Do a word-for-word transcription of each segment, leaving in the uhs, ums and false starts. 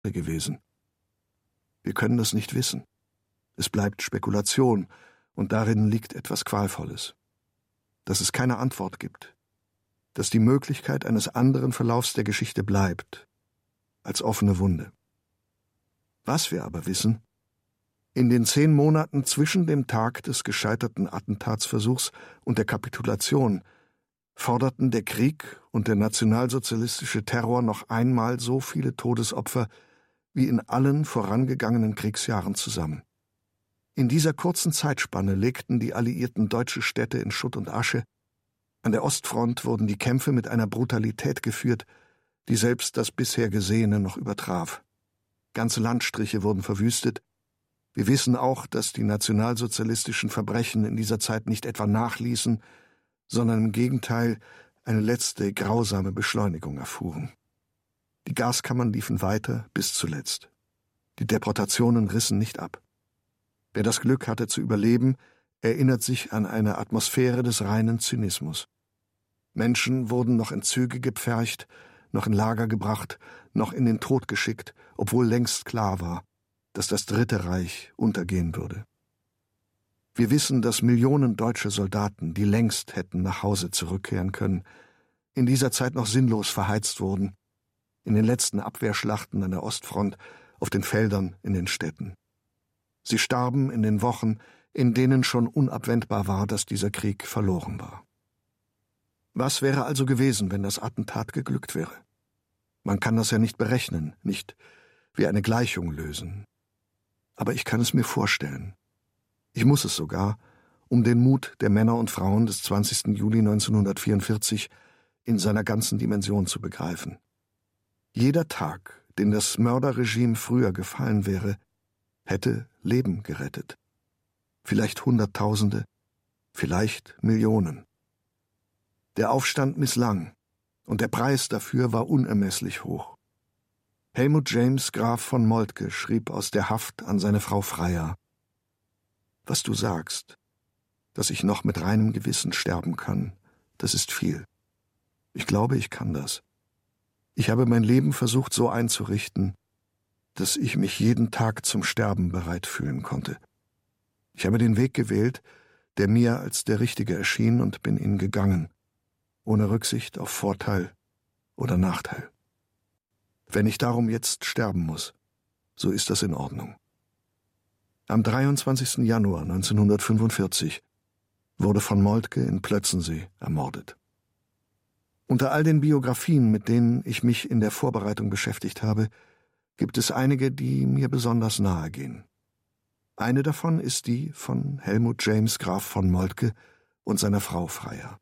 gewesen. Wir können das nicht wissen. Es bleibt Spekulation, und darin liegt etwas Qualvolles. Dass es keine Antwort gibt, dass die Möglichkeit eines anderen Verlaufs der Geschichte bleibt, als offene Wunde. Was wir aber wissen: In den zehn Monaten zwischen dem Tag des gescheiterten Attentatsversuchs und der Kapitulation forderten der Krieg und der nationalsozialistische Terror noch einmal so viele Todesopfer wie in allen vorangegangenen Kriegsjahren zusammen. In dieser kurzen Zeitspanne legten die Alliierten deutsche Städte in Schutt und Asche. An der Ostfront wurden die Kämpfe mit einer Brutalität geführt, die selbst das bisher Gesehene noch übertraf. Ganze Landstriche wurden verwüstet. Wir wissen auch, dass die nationalsozialistischen Verbrechen in dieser Zeit nicht etwa nachließen, sondern im Gegenteil eine letzte grausame Beschleunigung erfuhren. Die Gaskammern liefen weiter bis zuletzt. Die Deportationen rissen nicht ab. Wer das Glück hatte zu überleben, erinnert sich an eine Atmosphäre des reinen Zynismus. Menschen wurden noch in Züge gepfercht, noch in Lager gebracht, noch in den Tod geschickt, obwohl längst klar war, dass das Dritte Reich untergehen würde. Wir wissen, dass Millionen deutsche Soldaten, die längst hätten nach Hause zurückkehren können, in dieser Zeit noch sinnlos verheizt wurden, in den letzten Abwehrschlachten an der Ostfront, auf den Feldern, in den Städten. Sie starben in den Wochen, in denen schon unabwendbar war, dass dieser Krieg verloren war. Was wäre also gewesen, wenn das Attentat geglückt wäre? Man kann das ja nicht berechnen, nicht wie eine Gleichung lösen. Aber ich kann es mir vorstellen. Ich muss es sogar, um den Mut der Männer und Frauen des zwanzigsten Juli neunzehnhundertvierundvierzig in seiner ganzen Dimension zu begreifen. Jeder Tag, den das Mörderregime früher gefallen wäre, hätte Leben gerettet. Vielleicht Hunderttausende, vielleicht Millionen. Der Aufstand misslang, und der Preis dafür war unermesslich hoch. Helmut James Graf von Moltke schrieb aus der Haft an seine Frau Freya: Was du sagst, dass ich noch mit reinem Gewissen sterben kann, das ist viel. Ich glaube, ich kann das. Ich habe mein Leben versucht so einzurichten, dass ich mich jeden Tag zum Sterben bereit fühlen konnte. Ich habe den Weg gewählt, der mir als der richtige erschien, und bin ihn gegangen, ohne Rücksicht auf Vorteil oder Nachteil. Wenn ich darum jetzt sterben muss, so ist das in Ordnung. Am dreiundzwanzigsten Januar neunzehnhundertfünfundvierzig wurde von Moltke in Plötzensee ermordet. Unter all den Biografien, mit denen ich mich in der Vorbereitung beschäftigt habe, gibt es einige, die mir besonders nahe gehen. Eine davon ist die von Helmut James Graf von Moltke und seiner Frau Freya.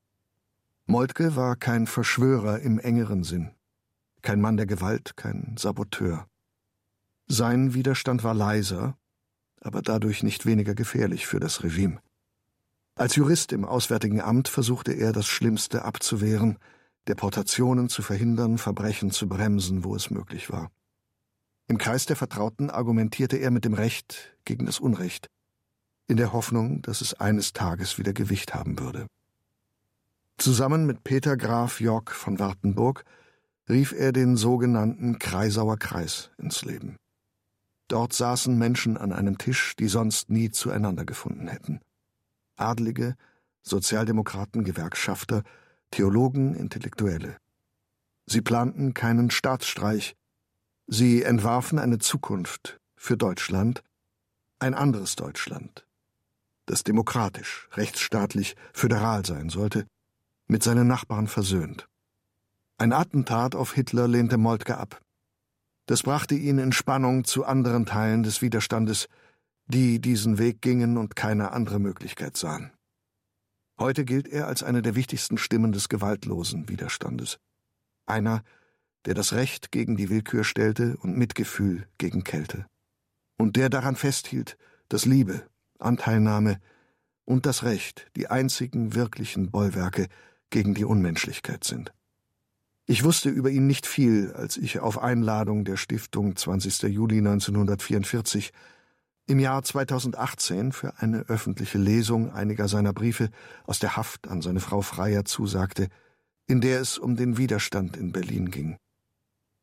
Moltke war kein Verschwörer im engeren Sinn, kein Mann der Gewalt, kein Saboteur. Sein Widerstand war leiser, aber dadurch nicht weniger gefährlich für das Regime. Als Jurist im Auswärtigen Amt versuchte er, das Schlimmste abzuwehren, Deportationen zu verhindern, Verbrechen zu bremsen, wo es möglich war. Im Kreis der Vertrauten argumentierte er mit dem Recht gegen das Unrecht, in der Hoffnung, dass es eines Tages wieder Gewicht haben würde. Zusammen mit Peter Graf Yorck von Wartenburg rief er den sogenannten Kreisauer Kreis ins Leben. Dort saßen Menschen an einem Tisch, die sonst nie zueinander gefunden hätten. Adlige, Sozialdemokraten, Gewerkschafter, Theologen, Intellektuelle. Sie planten keinen Staatsstreich. Sie entwarfen eine Zukunft für Deutschland, ein anderes Deutschland, das demokratisch, rechtsstaatlich, föderal sein sollte, mit seinen Nachbarn versöhnt. Ein Attentat auf Hitler lehnte Moltke ab. Das brachte ihn in Spannung zu anderen Teilen des Widerstandes, die diesen Weg gingen und keine andere Möglichkeit sahen. Heute gilt er als eine der wichtigsten Stimmen des gewaltlosen Widerstandes. Einer, der das Recht gegen die Willkür stellte und Mitgefühl gegen Kälte. Und der daran festhielt, dass Liebe, Anteilnahme und das Recht die einzigen wirklichen Bollwerke gegen die Unmenschlichkeit sind. Ich wusste über ihn nicht viel, als ich auf Einladung der Stiftung zwanzigsten Juli neunzehnhundertvierundvierzig im Jahr zweitausendachtzehn für eine öffentliche Lesung einiger seiner Briefe aus der Haft an seine Frau Freya zusagte, in der es um den Widerstand in Berlin ging.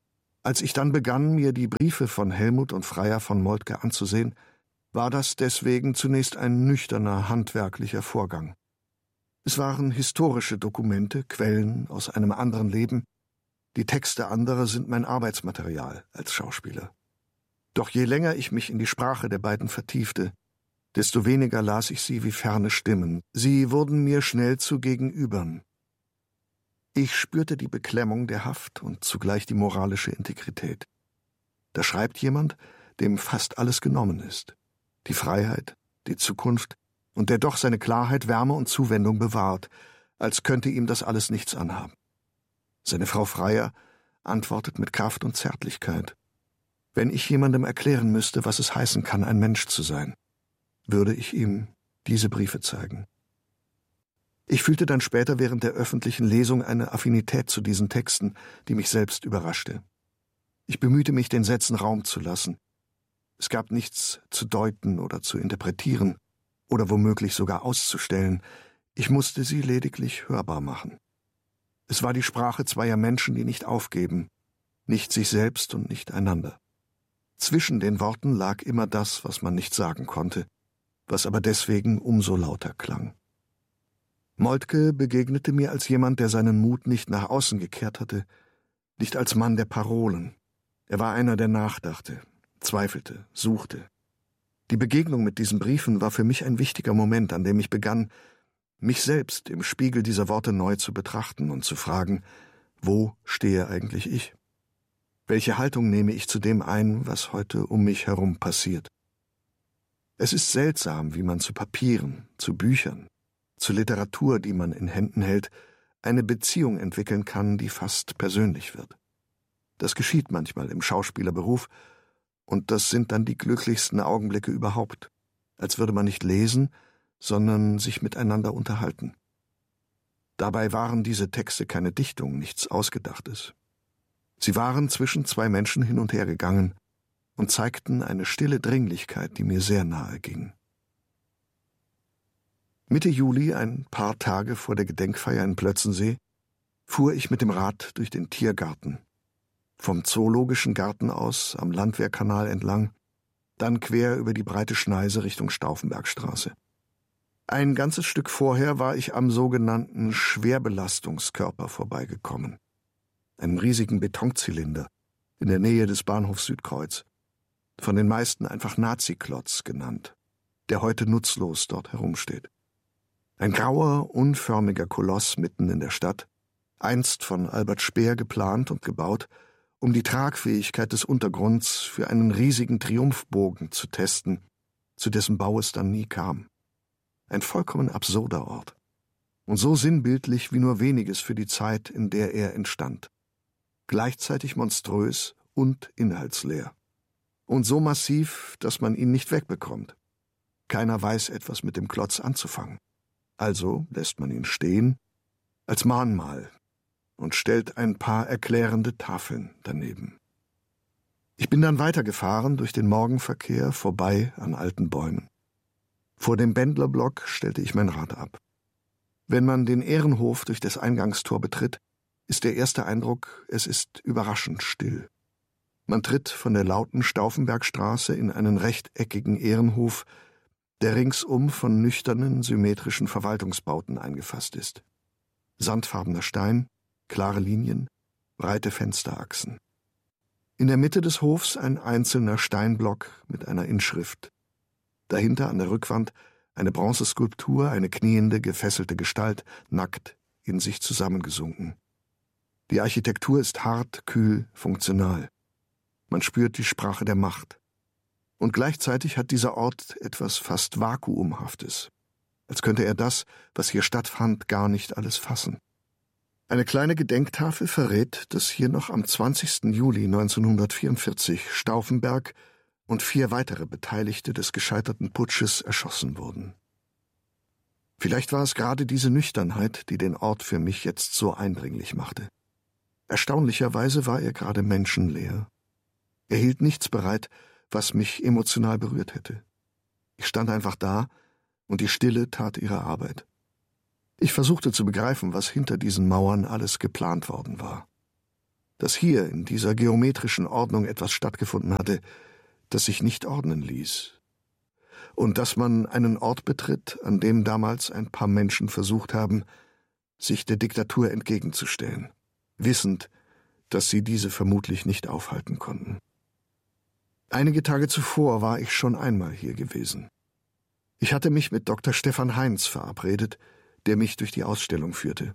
Als ich dann begann, mir die Briefe von Helmut und Freier von Moltke anzusehen, war das deswegen zunächst ein nüchterner, handwerklicher Vorgang. Es waren historische Dokumente, Quellen aus einem anderen Leben. Die Texte anderer sind mein Arbeitsmaterial als Schauspieler. Doch je länger ich mich in die Sprache der beiden vertiefte, desto weniger las ich sie wie ferne Stimmen. Sie wurden mir schnell zu Gegenübern. Ich spürte die Beklemmung der Haft und zugleich die moralische Integrität. Da schreibt jemand, dem fast alles genommen ist. Die Freiheit, die Zukunft, und der doch seine Klarheit, Wärme und Zuwendung bewahrt, als könnte ihm das alles nichts anhaben. Seine Frau Freier antwortet mit Kraft und Zärtlichkeit. Wenn ich jemandem erklären müsste, was es heißen kann, ein Mensch zu sein, würde ich ihm diese Briefe zeigen. Ich fühlte dann später während der öffentlichen Lesung eine Affinität zu diesen Texten, die mich selbst überraschte. Ich bemühte mich, den Sätzen Raum zu lassen. Es gab nichts zu deuten oder zu interpretieren oder womöglich sogar auszustellen. Ich musste sie lediglich hörbar machen. Es war die Sprache zweier Menschen, die nicht aufgeben, nicht sich selbst und nicht einander. Zwischen den Worten lag immer das, was man nicht sagen konnte, was aber deswegen umso lauter klang. Moltke begegnete mir als jemand, der seinen Mut nicht nach außen gekehrt hatte, nicht als Mann der Parolen. Er war einer, der nachdachte, zweifelte, suchte. Die Begegnung mit diesen Briefen war für mich ein wichtiger Moment, an dem ich begann, mich selbst im Spiegel dieser Worte neu zu betrachten und zu fragen, wo stehe eigentlich ich? Welche Haltung nehme ich zu dem ein, was heute um mich herum passiert? Es ist seltsam, wie man zu Papieren, zu Büchern, zu Literatur, die man in Händen hält, eine Beziehung entwickeln kann, die fast persönlich wird. Das geschieht manchmal im Schauspielerberuf, und das sind dann die glücklichsten Augenblicke überhaupt, als würde man nicht lesen, sondern sich miteinander unterhalten. Dabei waren diese Texte keine Dichtung, nichts Ausgedachtes. Sie waren zwischen zwei Menschen hin und her gegangen und zeigten eine stille Dringlichkeit, die mir sehr nahe ging. Mitte Juli, ein paar Tage vor der Gedenkfeier in Plötzensee, fuhr ich mit dem Rad durch den Tiergarten. Vom Zoologischen Garten aus am Landwehrkanal entlang, dann quer über die breite Schneise Richtung Stauffenbergstraße. Ein ganzes Stück vorher war ich am sogenannten Schwerbelastungskörper vorbeigekommen, einem riesigen Betonzylinder in der Nähe des Bahnhofs Südkreuz, von den meisten einfach Nazi-Klotz genannt, der heute nutzlos dort herumsteht. Ein grauer, unförmiger Koloss mitten in der Stadt, einst von Albert Speer geplant und gebaut, um die Tragfähigkeit des Untergrunds für einen riesigen Triumphbogen zu testen, zu dessen Bau es dann nie kam. Ein vollkommen absurder Ort. Und so sinnbildlich wie nur weniges für die Zeit, in der er entstand. Gleichzeitig monströs und inhaltsleer. Und so massiv, dass man ihn nicht wegbekommt. Keiner weiß etwas mit dem Klotz anzufangen. Also lässt man ihn stehen, als Mahnmal, und stellt ein paar erklärende Tafeln daneben. Ich bin dann weitergefahren durch den Morgenverkehr, vorbei an alten Bäumen. Vor dem Bändlerblock stellte ich mein Rad ab. Wenn man den Ehrenhof durch das Eingangstor betritt, ist der erste Eindruck, es ist überraschend still. Man tritt von der lauten Stauffenbergstraße in einen rechteckigen Ehrenhof, der ringsum von nüchternen, symmetrischen Verwaltungsbauten eingefasst ist. Sandfarbener Stein, klare Linien, breite Fensterachsen. In der Mitte des Hofs ein einzelner Steinblock mit einer Inschrift. Dahinter an der Rückwand eine Bronzeskulptur, eine kniende, gefesselte Gestalt, nackt, in sich zusammengesunken. Die Architektur ist hart, kühl, funktional. Man spürt die Sprache der Macht. Und gleichzeitig hat dieser Ort etwas fast Vakuumhaftes, als könnte er das, was hier stattfand, gar nicht alles fassen. Eine kleine Gedenktafel verrät, dass hier noch am zwanzigsten Juli neunzehnhundertvierundvierzig Stauffenberg und vier weitere Beteiligte des gescheiterten Putsches erschossen wurden. Vielleicht war es gerade diese Nüchternheit, die den Ort für mich jetzt so eindringlich machte. Erstaunlicherweise war er gerade menschenleer. Er hielt nichts bereit, was mich emotional berührt hätte. Ich stand einfach da, und die Stille tat ihre Arbeit. Ich versuchte zu begreifen, was hinter diesen Mauern alles geplant worden war. dass hier in dieser geometrischen Ordnung etwas stattgefunden hatte, das sich nicht ordnen ließ, und dass man einen Ort betritt, an dem damals ein paar Menschen versucht haben, sich der Diktatur entgegenzustellen, wissend, dass sie diese vermutlich nicht aufhalten konnten. Einige Tage zuvor war ich schon einmal hier gewesen. Ich hatte mich mit Doktor Stefan Heinz verabredet, der mich durch die Ausstellung führte.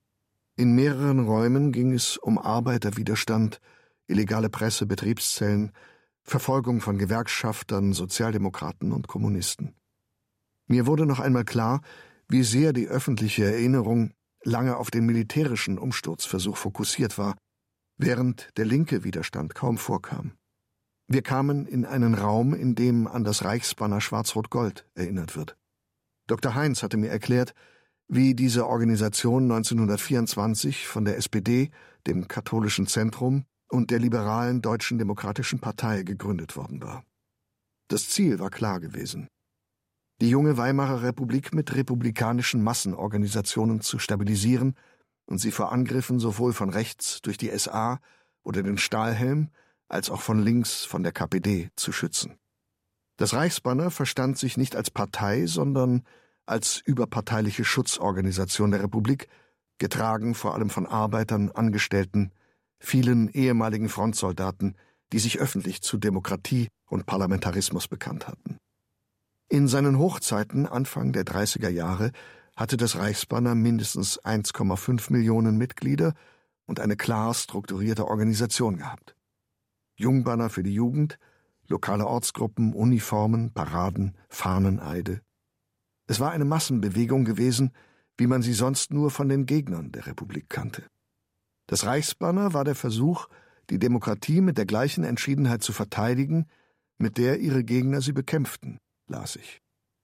In mehreren Räumen ging es um Arbeiterwiderstand, illegale Presse, Betriebszellen, Verfolgung von Gewerkschaftern, Sozialdemokraten und Kommunisten. Mir wurde noch einmal klar, wie sehr die öffentliche Erinnerung lange auf den militärischen Umsturzversuch fokussiert war, während der linke Widerstand kaum vorkam. Wir kamen in einen Raum, in dem an das Reichsbanner Schwarz-Rot-Gold erinnert wird. Doktor Heinz hatte mir erklärt, wie diese Organisation neunzehnhundertvierundzwanzig von der S P D, dem Katholischen Zentrum und der liberalen Deutschen Demokratischen Partei gegründet worden war. Das Ziel war klar gewesen: die junge Weimarer Republik mit republikanischen Massenorganisationen zu stabilisieren und sie vor Angriffen sowohl von rechts durch die S A oder den Stahlhelm als auch von links von der K P D zu schützen. Das Reichsbanner verstand sich nicht als Partei, sondern als überparteiliche Schutzorganisation der Republik, getragen vor allem von Arbeitern, Angestellten, vielen ehemaligen Frontsoldaten, die sich öffentlich zu Demokratie und Parlamentarismus bekannt hatten. In seinen Hochzeiten Anfang der dreißiger Jahre hatte das Reichsbanner mindestens eins Komma fünf Millionen Mitglieder und eine klar strukturierte Organisation gehabt. Jungbanner für die Jugend, lokale Ortsgruppen, Uniformen, Paraden, Fahneneide. Es war eine Massenbewegung gewesen, wie man sie sonst nur von den Gegnern der Republik kannte. Das Reichsbanner war der Versuch, die Demokratie mit der gleichen Entschiedenheit zu verteidigen, mit der ihre Gegner sie bekämpften, las ich.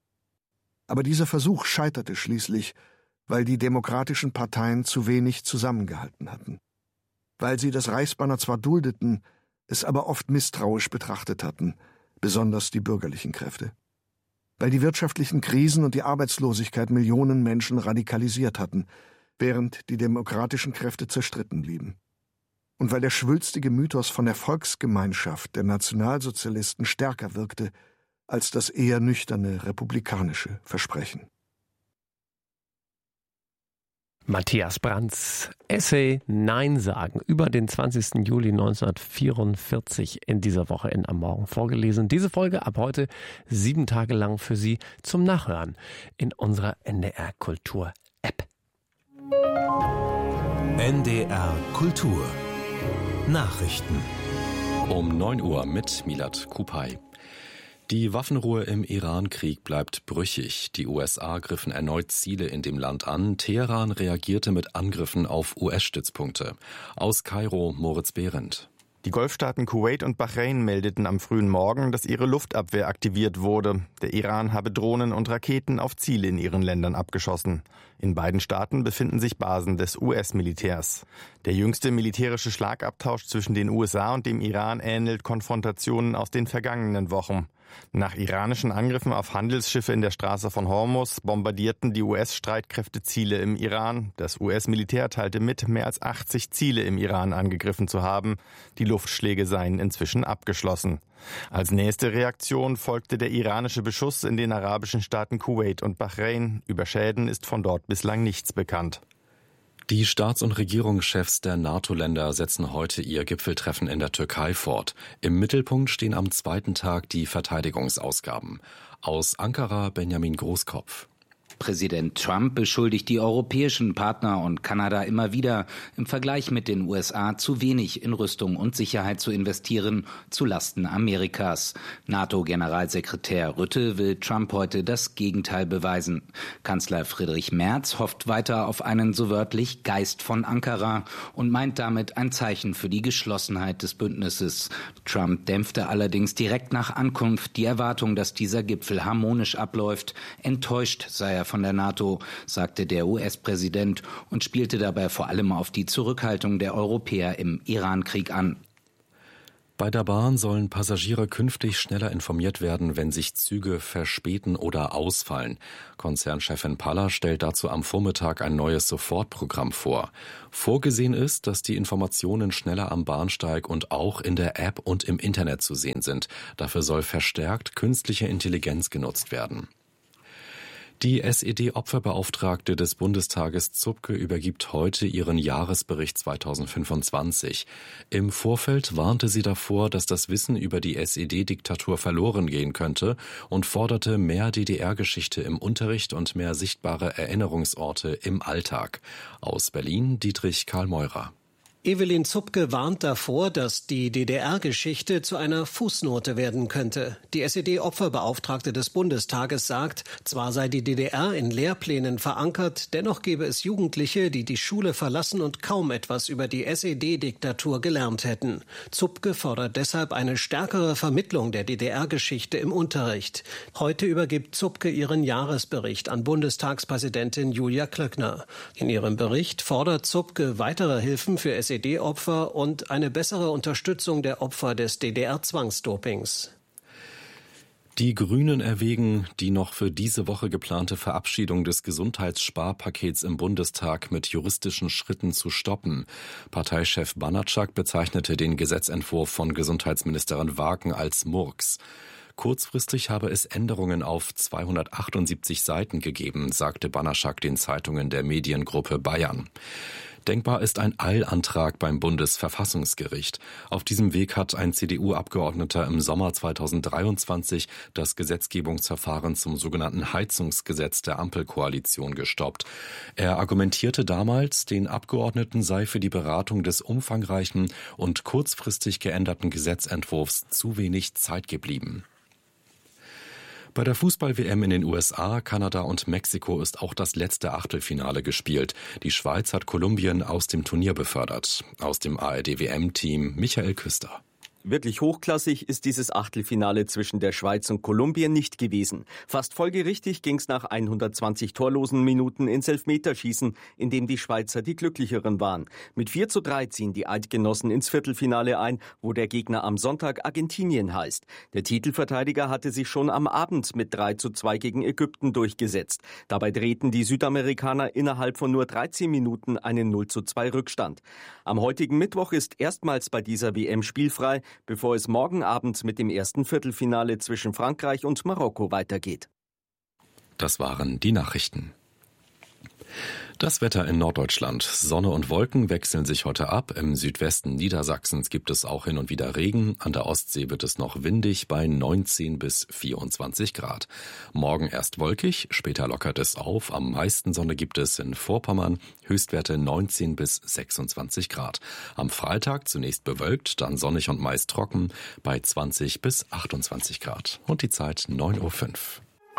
Aber dieser Versuch scheiterte schließlich, weil die demokratischen Parteien zu wenig zusammengehalten hatten. Weil sie das Reichsbanner zwar duldeten, es aber oft misstrauisch betrachtet hatten, besonders die bürgerlichen Kräfte. Weil die wirtschaftlichen Krisen und die Arbeitslosigkeit Millionen Menschen radikalisiert hatten, während die demokratischen Kräfte zerstritten blieben. Und weil der schwülstige Mythos von der Volksgemeinschaft der Nationalsozialisten stärker wirkte als das eher nüchterne republikanische Versprechen. Matthias Brandts Essay Nein sagen über den zwanzigsten Juli neunzehnhundertvierundvierzig in dieser Woche in Am Morgen vorgelesen. Diese Folge ab heute sieben Tage lang für Sie zum Nachhören in unserer N D R Kultur App. N D R Kultur Nachrichten um neun Uhr mit Milad Kupay. Die Waffenruhe im Iran-Krieg bleibt brüchig. Die U S A griffen erneut Ziele in dem Land an. Teheran reagierte mit Angriffen auf U S-Stützpunkte. Aus Kairo Moritz Behrendt. Die Golfstaaten Kuwait und Bahrain meldeten am frühen Morgen, dass ihre Luftabwehr aktiviert wurde. Der Iran habe Drohnen und Raketen auf Ziele in ihren Ländern abgeschossen. In beiden Staaten befinden sich Basen des U S-Militärs. Der jüngste militärische Schlagabtausch zwischen den U S A und dem Iran ähnelt Konfrontationen aus den vergangenen Wochen. Nach iranischen Angriffen auf Handelsschiffe in der Straße von Hormuz bombardierten die U S-Streitkräfte Ziele im Iran. Das U S-Militär teilte mit, mehr als achtzig Ziele im Iran angegriffen zu haben. Die Luftschläge seien inzwischen abgeschlossen. Als nächste Reaktion folgte der iranische Beschuss in den arabischen Staaten Kuwait und Bahrain. Über Schäden ist von dort bislang nichts bekannt. Die Staats- und Regierungschefs der NATO-Länder setzen heute ihr Gipfeltreffen in der Türkei fort. Im Mittelpunkt stehen am zweiten Tag die Verteidigungsausgaben. Aus Ankara Benjamin Großkopf. Präsident Trump beschuldigt die europäischen Partner und Kanada immer wieder, im Vergleich mit den U S A zu wenig in Rüstung und Sicherheit zu investieren, zu Lasten Amerikas. NATO-Generalsekretär Rutte will Trump heute das Gegenteil beweisen. Kanzler Friedrich Merz hofft weiter auf einen so wörtlich Geist von Ankara und meint damit ein Zeichen für die Geschlossenheit des Bündnisses. Trump dämpfte allerdings direkt nach Ankunft die Erwartung, dass dieser Gipfel harmonisch abläuft. Enttäuscht sei er von der NATO, sagte der U S-Präsident und spielte dabei vor allem auf die Zurückhaltung der Europäer im Iran-Krieg an. Bei der Bahn sollen Passagiere künftig schneller informiert werden, wenn sich Züge verspäten oder ausfallen. Konzernchefin Paller stellt dazu am Vormittag ein neues Sofortprogramm vor. Vorgesehen ist, dass die Informationen schneller am Bahnsteig und auch in der App und im Internet zu sehen sind. Dafür soll verstärkt künstliche Intelligenz genutzt werden. Die S E D-Opferbeauftragte des Bundestages Zupke übergibt heute ihren Jahresbericht zweitausendfünfundzwanzig. Im Vorfeld warnte sie davor, dass das Wissen über die S E D-Diktatur verloren gehen könnte und forderte mehr D D R-Geschichte im Unterricht und mehr sichtbare Erinnerungsorte im Alltag. Aus Berlin Dietrich Karl Meurer. Evelyn Zupke warnt davor, dass die D D R-Geschichte zu einer Fußnote werden könnte. Die S E D-Opferbeauftragte des Bundestages sagt, zwar sei die D D R in Lehrplänen verankert, dennoch gebe es Jugendliche, die die Schule verlassen und kaum etwas über die S E D-Diktatur gelernt hätten. Zupke fordert deshalb eine stärkere Vermittlung der D D R-Geschichte im Unterricht. Heute übergibt Zupke ihren Jahresbericht an Bundestagspräsidentin Julia Klöckner. In ihrem Bericht fordert Zupke weitere Hilfen für S E D-Opfer und eine bessere Unterstützung der Opfer des D D R-Zwangsdopings. Die Grünen erwägen, die noch für diese Woche geplante Verabschiedung des Gesundheitssparpakets im Bundestag mit juristischen Schritten zu stoppen. Parteichef Banatschak bezeichnete den Gesetzentwurf von Gesundheitsministerin Wagen als Murks. Kurzfristig habe es Änderungen auf zweihundertachtundsiebzig Seiten gegeben, sagte Banatschak den Zeitungen der Mediengruppe Bayern. Denkbar ist ein Eilantrag beim Bundesverfassungsgericht. Auf diesem Weg hat ein C D U-Abgeordneter im Sommer zweitausenddreiundzwanzig das Gesetzgebungsverfahren zum sogenannten Heizungsgesetz der Ampelkoalition gestoppt. Er argumentierte damals, den Abgeordneten sei für die Beratung des umfangreichen und kurzfristig geänderten Gesetzentwurfs zu wenig Zeit geblieben. Bei der Fußball-W M in den U S A, Kanada und Mexiko ist auch das letzte Achtelfinale gespielt. Die Schweiz hat Kolumbien aus dem Turnier befördert. Aus dem A R D-W M-Team Michael Küster. Wirklich hochklassig ist dieses Achtelfinale zwischen der Schweiz und Kolumbien nicht gewesen. Fast folgerichtig ging es nach hundertzwanzig torlosen Minuten ins Elfmeterschießen, in dem die Schweizer die Glücklicheren waren. Mit vier zu drei ziehen die Eidgenossen ins Viertelfinale ein, wo der Gegner am Sonntag Argentinien heißt. Der Titelverteidiger hatte sich schon am Abend mit drei zu zwei gegen Ägypten durchgesetzt. Dabei drehten die Südamerikaner innerhalb von nur dreizehn Minuten einen null zu zwei Rückstand. Am heutigen Mittwoch ist erstmals bei dieser W M spielfrei, bevor es morgen Abend mit dem ersten Viertelfinale zwischen Frankreich und Marokko weitergeht. Das waren die Nachrichten. Das Wetter in Norddeutschland. Sonne und Wolken wechseln sich heute ab. Im Südwesten Niedersachsens gibt es auch hin und wieder Regen. An der Ostsee wird es noch windig bei neunzehn bis vierundzwanzig Grad. Morgen erst wolkig, später lockert es auf. Am meisten Sonne gibt es in Vorpommern. Höchstwerte neunzehn bis sechsundzwanzig Grad. Am Freitag zunächst bewölkt, dann sonnig und meist trocken bei zwanzig bis achtundzwanzig Grad. Und die Zeit neun Uhr fünf.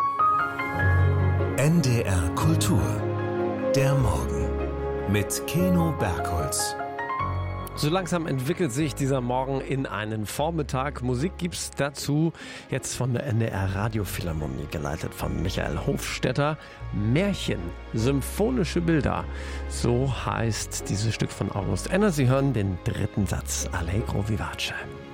N D R Kultur. Der Morgen mit Keno Bergholz. So langsam entwickelt sich dieser Morgen in einen Vormittag. Musik gibt's dazu jetzt von der N D R Radiophilharmonie, geleitet von Michael Hofstetter. Märchen, symphonische Bilder. So heißt dieses Stück von August Enner. Sie hören den dritten Satz, Allegro vivace.